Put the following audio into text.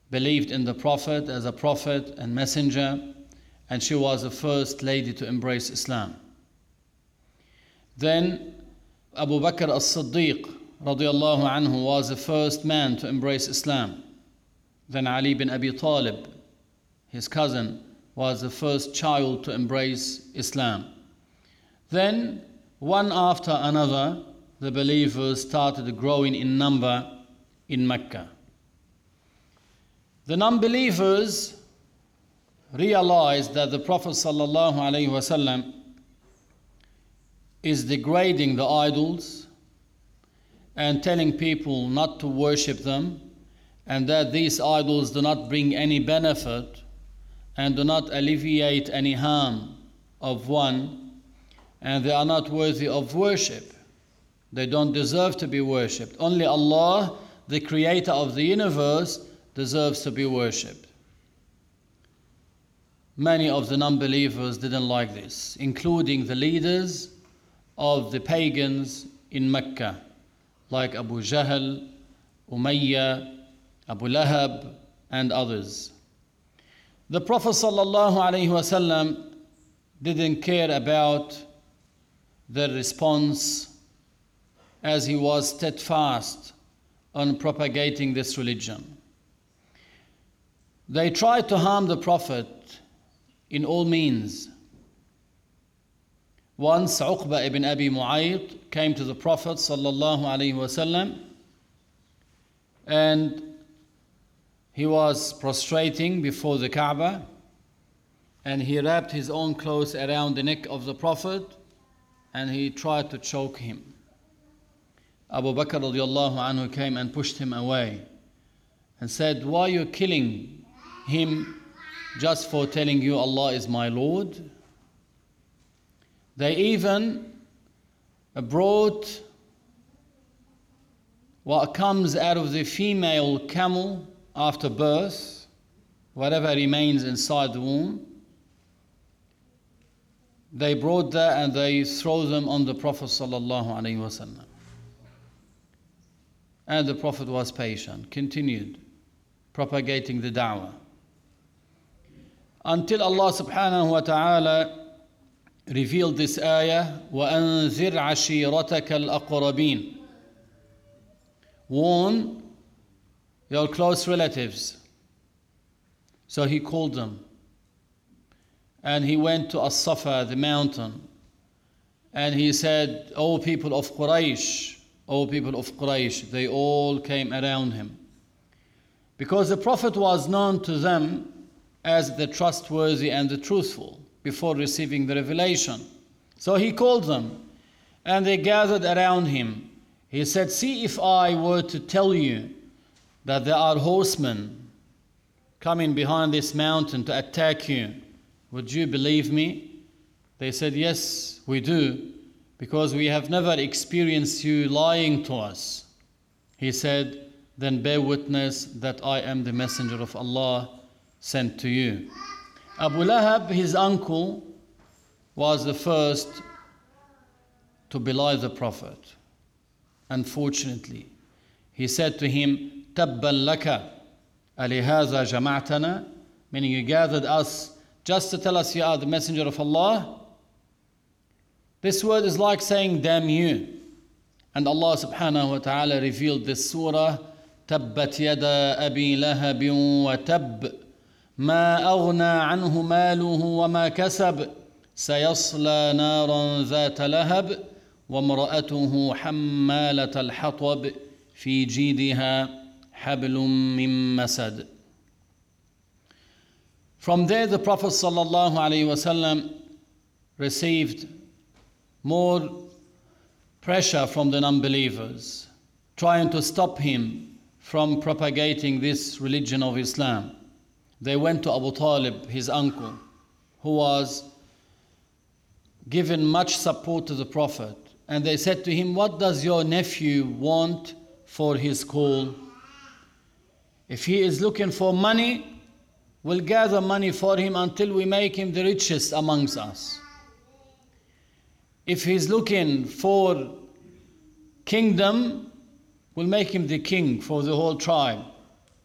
believed in the Prophet as a prophet and messenger, and she was the first lady to embrace Islam. Then Abu Bakr as-Siddiq radiallahu anhu was the first man to embrace Islam. Then Ali bin Abi Talib, his cousin, was the first child to embrace Islam. Then, one after another, the believers started growing in number in Mecca. The non-believers realized that the Prophet ﷺ is degrading the idols and telling people not to worship them, and that these idols do not bring any benefit and do not alleviate any harm of one, and they are not worthy of worship. They don't deserve to be worshipped. Only Allah, the creator of the universe, deserves to be worshipped. Many of the non-believers didn't like this, including the leaders of the pagans in Mecca, like Abu Jahl, Umayyah, Abu Lahab, and others. The Prophet ﷺ didn't care about their response, as he was steadfast on propagating this religion. They tried to harm the Prophet in all means. Once Uqba ibn Abi Mu'ayt came to the Prophet ﷺ, and he was prostrating before the Kaaba, and he wrapped his own clothes around the neck of the Prophet, and he tried to choke him. Abu Bakr radiallahu anhu came and pushed him away and said, "Why are you killing him just for telling you Allah is my Lord?" They even brought what comes out of the female camel after birth, whatever remains inside the womb. They brought that and they throw them on the Prophet ﷺ. And the Prophet was patient, continued propagating the da'wah, until Allah subhanahu wa ta'ala revealed this ayah, وَأَنذِرْ عَشِيرَتَكَ الْأَقْرَبِينَ. Warn your close relatives. So he called them. And he went to As-Safa, the mountain. And he said, "O people of Quraysh, O people of Quraysh." They all came around him, because the Prophet was known to them as the trustworthy and the truthful before receiving the revelation. So he called them, and they gathered around him. He said, "See, if I were to tell you that there are horsemen coming behind this mountain to attack you, would you believe me?" They said, "Yes, we do, because we have never experienced you lying to us." He said, "Then bear witness that I am the messenger of Allah sent to you." Abu Lahab, his uncle, was the first to belie the Prophet. Unfortunately, he said to him, "Tabban laka, alihaza jama'tana," meaning you gathered us just to tell us you are the messenger of Allah. This word is like saying, "Damn you." And Allah subhanahu wa ta'ala revealed this surah, "Tabbat yada abi lahabin wa tab, ma aghna anhu maluhu wa ma kasab, sayasla naran dhata lahab, wa mra'atuhu hammalat al-hatab, fi jidiha hablum min masad." From there, the Prophet ﷺ received more pressure from the non-believers, trying to stop him from propagating this religion of Islam. They went to Abu Talib, his uncle, who was given much support to the Prophet, and they said to him, "What does your nephew want for his call? If he is looking for money, we'll gather money for him until we make him the richest amongst us. If he's looking for kingdom, we'll make him the king for the whole tribe.